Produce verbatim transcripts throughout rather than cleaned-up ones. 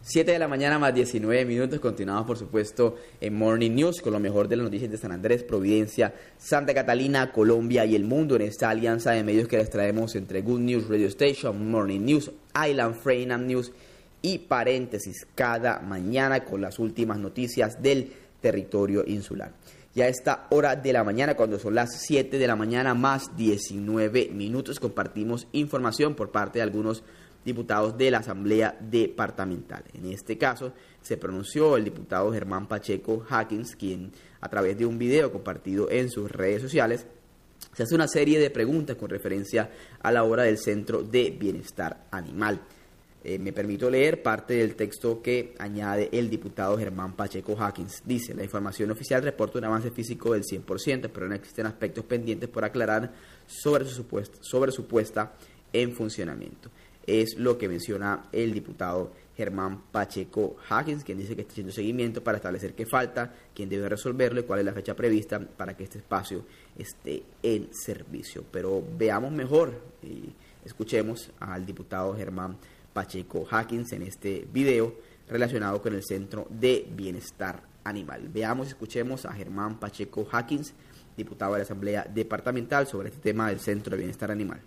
siete de la mañana más diecinueve minutos, continuamos por supuesto en Morning News con lo mejor de las noticias de San Andrés, Providencia, Santa Catalina, Colombia y el mundo en esta alianza de medios que les traemos entre Good News Radio Station, Morning News, Island Freedom News y Paréntesis cada mañana con las últimas noticias del territorio insular. Ya a esta hora de la mañana, cuando son las siete de la mañana más diecinueve minutos, compartimos información por parte de algunos diputados de la Asamblea Departamental. En este caso, se pronunció el diputado Germán Pacheco Hawkins, quien a través de un video compartido en sus redes sociales, se hace una serie de preguntas con referencia a la obra del Centro de Bienestar Animal. Eh, me permito leer parte del texto que añade el diputado Germán Pacheco Hawkins. Dice: la información oficial reporta un avance físico del cien por ciento, pero no existen aspectos pendientes por aclarar sobre su supuesta, sobre su puesta en funcionamiento. Es lo que menciona el diputado Germán Pacheco Hawkins, quien dice que está haciendo seguimiento para establecer qué falta, quién debe resolverlo y cuál es la fecha prevista para que este espacio esté en servicio. Pero veamos mejor y escuchemos al diputado Germán Pacheco Hawkins en este video relacionado con el Centro de Bienestar Animal. Veamos y escuchemos a Germán Pacheco Hawkins, diputado de la Asamblea Departamental, sobre este tema del Centro de Bienestar Animal.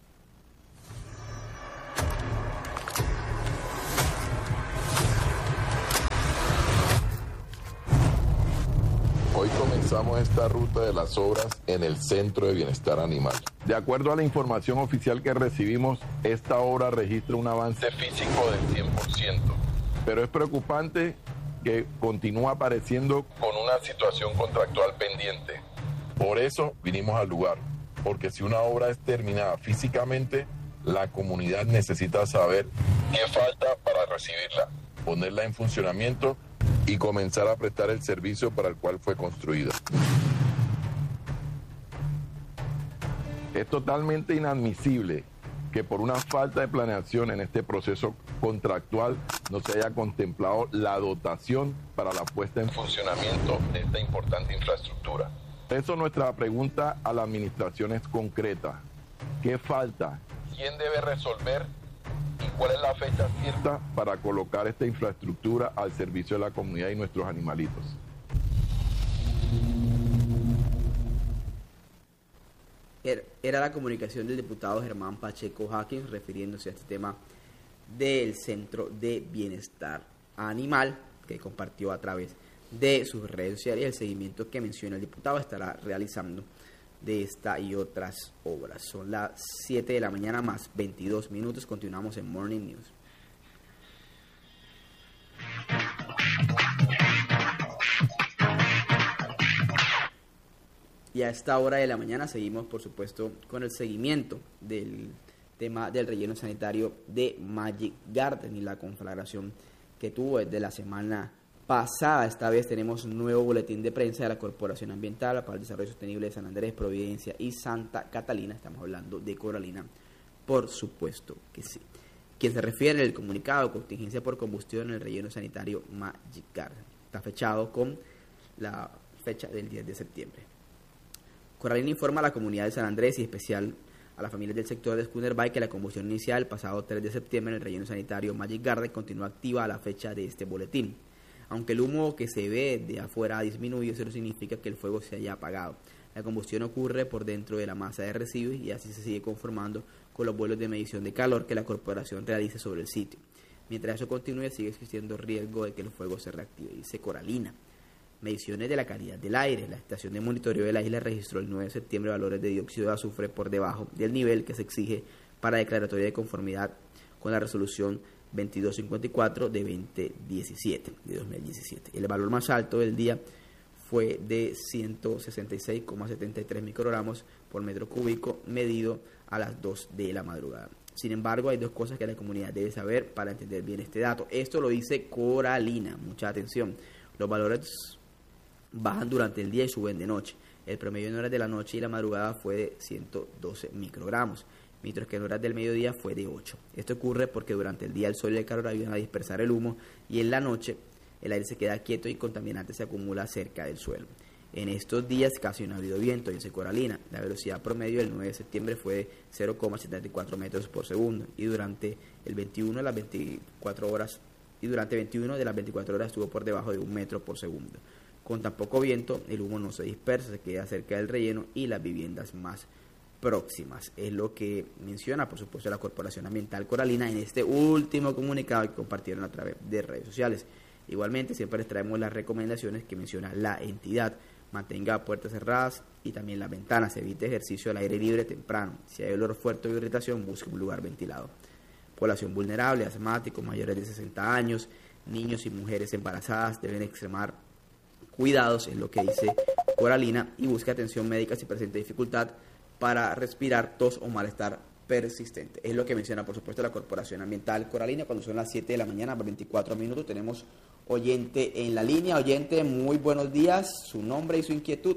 Hoy comenzamos esta ruta de las obras en el Centro de Bienestar Animal. De acuerdo a la información oficial que recibimos, esta obra registra un avance físico del cien por ciento, pero es preocupante que continúa apareciendo con una situación contractual pendiente. Por eso vinimos al lugar, porque si una obra es terminada físicamente, la comunidad necesita saber qué falta para recibirla, ponerla en funcionamiento y comenzar a prestar el servicio para el cual fue construida. Es totalmente inadmisible que por una falta de planeación en este proceso contractual no se haya contemplado la dotación para la puesta en funcionamiento de esta importante infraestructura. Por eso nuestra pregunta a la administración es concreta. ¿Qué falta? ¿Quién debe resolver? ¿Y cuál es la fecha cierta para colocar esta infraestructura al servicio de la comunidad y nuestros animalitos? Era la comunicación del diputado Germán Pacheco Hawkins refiriéndose a este tema del Centro de Bienestar Animal que compartió a través de sus redes sociales. El seguimiento que menciona el diputado estará realizando de esta y otras obras. Son las siete de la mañana más veintidós minutos. Continuamos en Morning News. Y a esta hora de la mañana seguimos, por supuesto, con el seguimiento del tema del relleno sanitario de Magic Garden y la conflagración que tuvo desde la semana pasada. Esta vez tenemos un nuevo boletín de prensa de la Corporación Ambiental para el Desarrollo Sostenible de San Andrés, Providencia y Santa Catalina. Estamos hablando de Coralina, por supuesto que sí. Quien se refiere al comunicado contingencia por combustión en el relleno sanitario Magic Garden. Está fechado con la fecha del diez de septiembre. Coralina informa a la comunidad de San Andrés y especial a las familias del sector de Schooner Bay que la combustión inicial el pasado tres de septiembre en el relleno sanitario Magic Garden continúa activa a la fecha de este boletín. Aunque el humo que se ve de afuera ha disminuido, eso no significa que el fuego se haya apagado. La combustión ocurre por dentro de la masa de residuos y así se sigue conformando con los vuelos de medición de calor que la corporación realice sobre el sitio. Mientras eso continúe, sigue existiendo riesgo de que el fuego se reactive, dice Coralina. Mediciones de la calidad del aire. La estación de monitoreo de la isla registró el nueve de septiembre valores de dióxido de azufre por debajo del nivel que se exige para declaratoria de conformidad con la resolución veintidós cincuenta y cuatro de veinte diecisiete, de dos mil diecisiete. El valor más alto del día fue de ciento sesenta y seis coma setenta y tres microgramos por metro cúbico medido a las dos de la madrugada. Sin embargo, hay dos cosas que la comunidad debe saber para entender bien este dato. Esto lo dice Coralina, mucha atención. Los valores bajan durante el día y suben de noche. El promedio en horas de la noche y la madrugada fue de ciento doce microgramos, mientras que en horas del mediodía fue de ocho. Esto ocurre porque durante el día el sol y el calor ayudan a dispersar el humo y en la noche el aire se queda quieto y contaminante se acumula cerca del suelo. En estos días casi no ha habido viento, dice Coralina. La velocidad promedio del nueve de septiembre fue de cero coma setenta y cuatro metros por segundo y durante el veintiuno a las veinticuatro horas y durante veintiuna de las veinticuatro horas estuvo por debajo de un metro por segundo. Con tan poco viento, el humo no se dispersa, se queda cerca del relleno y las viviendas más próximas. Es lo que menciona, por supuesto, la Corporación Ambiental Coralina en este último comunicado que compartieron a través de redes sociales. Igualmente, siempre les traemos las recomendaciones que menciona la entidad. Mantenga puertas cerradas y también las ventanas. Evite ejercicio al aire libre temprano. Si hay olor fuerte o irritación, busque un lugar ventilado. Población vulnerable, asmáticos, mayores de sesenta años, niños y mujeres embarazadas deben extremar cuidados, es lo que dice Coralina, y busque atención médica si presenta dificultad para respirar, tos o malestar persistente. Es lo que menciona, por supuesto, la Corporación Ambiental Coralina. Cuando son las siete de la mañana, veinticuatro minutos, tenemos oyente en la línea. Oyente, muy buenos días, su nombre y su inquietud.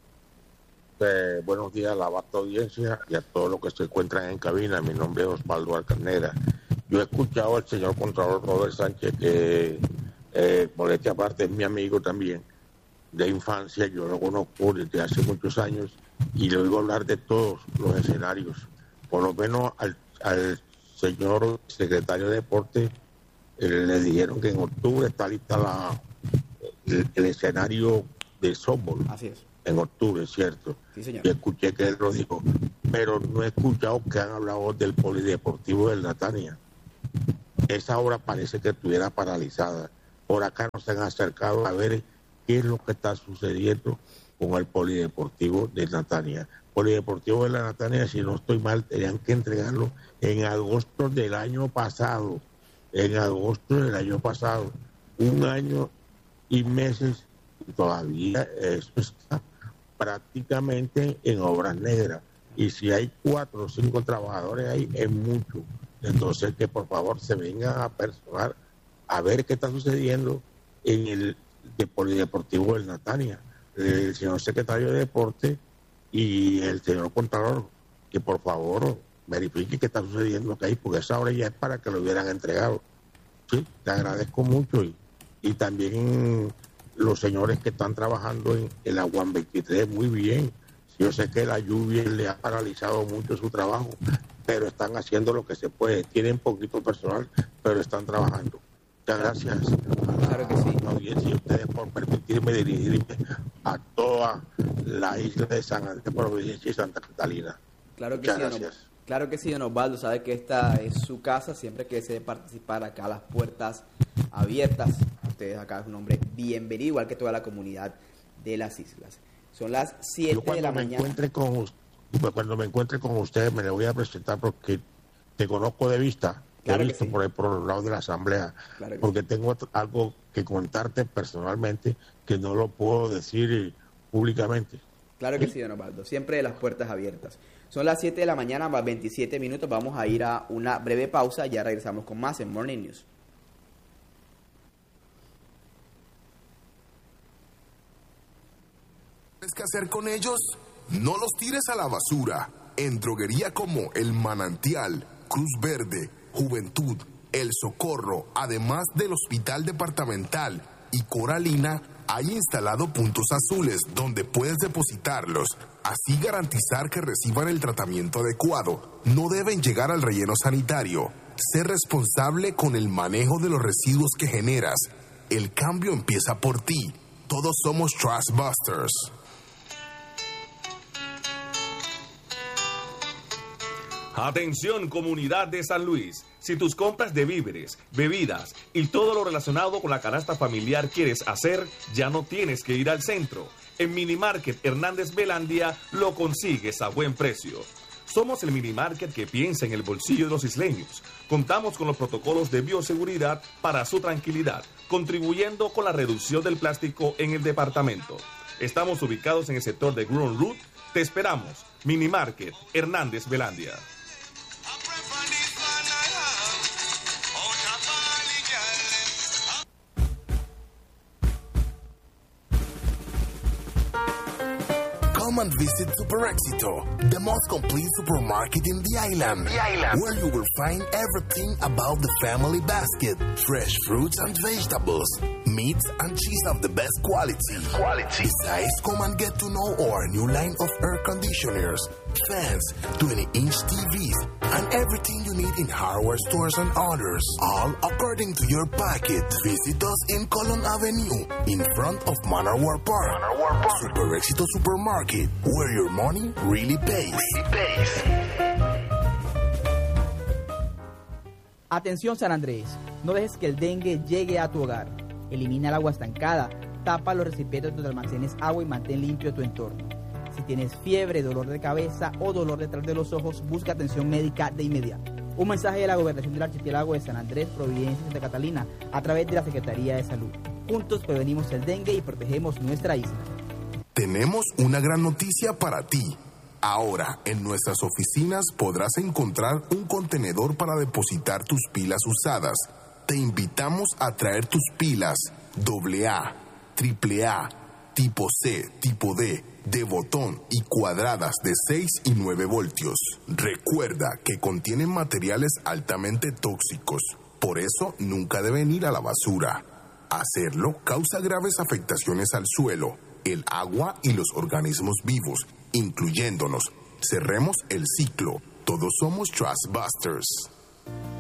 Eh, buenos días a la vasta audiencia y a todos los que se encuentran en cabina. Mi nombre es Osvaldo Alcarnera. Yo he escuchado al señor Contralor Robert Sánchez, que eh, por esta parte es mi amigo también de infancia. Yo lo conozco desde hace muchos años y le oigo hablar de todos los escenarios. Por lo menos al, al señor secretario de Deporte eh, le dijeron que en octubre está lista la, el, el escenario de softball. Así es. En octubre, ¿cierto? Sí, señor. Y escuché que él lo dijo, pero no he escuchado que han hablado del polideportivo del Natania. Esa obra parece que estuviera paralizada. Por acá nos han acercado a ver qué es lo que está sucediendo con el polideportivo de Natania. Polideportivo de la Natania, si no estoy mal, tenían que entregarlo en agosto del año pasado. En agosto del año pasado. Un año y meses, y todavía eso está prácticamente en obras negras. Y si hay cuatro o cinco trabajadores ahí, es mucho. Entonces, que por favor se vengan a personar a ver qué está sucediendo en el de polideportivo del Natania. El señor secretario de Deporte y el señor Contralor, que por favor verifique qué está sucediendo ahí, porque esa obra ya es para que lo hubieran entregado. Sí, te agradezco mucho. Y, y también los señores que están trabajando en el Aguán veintitrés, muy bien. Yo sé que la lluvia le ha paralizado mucho su trabajo, pero están haciendo lo que se puede. Tienen poquito personal, pero están trabajando. Muchas gracias a Claro que sí. la audiencia y a ustedes por permitirme dirigirme a toda la isla de San Andrés, Providencia y Santa Catalina. Claro que Muchas sí, don, gracias. claro que sí, don Osvaldo. Sabe que esta es su casa. Siempre que desee participar acá, las puertas abiertas. Ustedes acá es un hombre bienvenido, igual que toda la comunidad de las islas. Son las siete de la me mañana. Encuentre con, cuando me encuentre con ustedes me le voy a presentar porque te conozco de vista. Claro he que visto sí. por, el, por los lados de la asamblea, Claro que porque sí. tengo otro- algo que contarte personalmente que no lo puedo decir públicamente. Claro que sí, don Osvaldo. Siempre las puertas abiertas. Son las siete de la mañana, más veintisiete minutos. Vamos a ir a una breve pausa. Ya regresamos con más en Morning News. ¿Sabes qué hacer con ellos? No los tires a la basura. En droguería como El Manantial, Cruz Verde, Juventud, El Socorro, además del Hospital Departamental y Coralina, hay instalado puntos azules donde puedes depositarlos. Así garantizar que reciban el tratamiento adecuado. No deben llegar al relleno sanitario. Sé responsable con el manejo de los residuos que generas. El cambio empieza por ti. Todos somos Trash Busters. Atención, comunidad de San Luis. Si tus compras de víveres, bebidas y todo lo relacionado con la canasta familiar quieres hacer, ya no tienes que ir al centro. En Minimarket Hernández Belandia lo consigues a buen precio. Somos el Minimarket que piensa en el bolsillo de los isleños. Contamos con los protocolos de bioseguridad para su tranquilidad, contribuyendo con la reducción del plástico en el departamento. Estamos ubicados en el sector de Gruen Route. Te esperamos. Minimarket Hernández Belandia. Come and visit Super Éxito, the most complete supermarket in the island, the island, where you will find everything about the family basket, fresh fruits and vegetables, Meats and cheese of the best quality. Quality. Besides, come and get to know our new line of air conditioners, fans, twenty inch T Vs, and everything you need in hardware stores and others. All according to your packet. Visit us in Colon Avenue, in front of Manor War Park. Manor War Park. Super Éxito Supermarket, where your money really pays. Really pays. Atención San Andrés, no dejes que el dengue llegue a tu hogar. Elimina el agua estancada, tapa los recipientes donde almacenes agua y mantén limpio tu entorno. Si tienes fiebre, dolor de cabeza o dolor detrás de los ojos, busca atención médica de inmediato. Un mensaje de la Gobernación del Archipiélago de San Andrés, Providencia y Santa Catalina a través de la Secretaría de Salud. Juntos prevenimos el dengue y protegemos nuestra isla. Tenemos una gran noticia para ti. Ahora, en nuestras oficinas podrás encontrar un contenedor para depositar tus pilas usadas. Te invitamos a traer tus pilas doble A, triple A, tipo C, tipo D, de botón y cuadradas de seis y nueve voltios. Recuerda que contienen materiales altamente tóxicos, por eso nunca deben ir a la basura. Hacerlo causa graves afectaciones al suelo, el agua y los organismos vivos, incluyéndonos. Cerremos el ciclo. Todos somos Trustbusters.